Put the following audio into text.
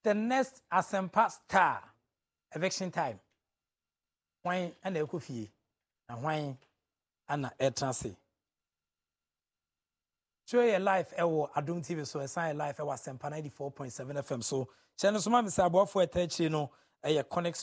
the next Asempa star eviction time. Why and Ekufie and why Anna Etransi. Show your life ewo Adum TV so assign life ewa Asempa 94.7 FM so channel so ma me say abo for attention no Connect